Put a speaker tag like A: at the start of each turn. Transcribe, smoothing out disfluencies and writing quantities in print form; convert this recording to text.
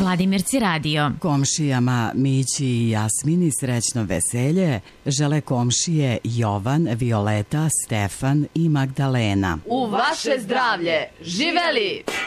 A: Vladimirci radio.
B: Komšijama Mići i Jasmini srećno veselje žele komšije Jovan, Violeta, Stefan i Magdalena.
C: U vaše zdravlje! Živeli!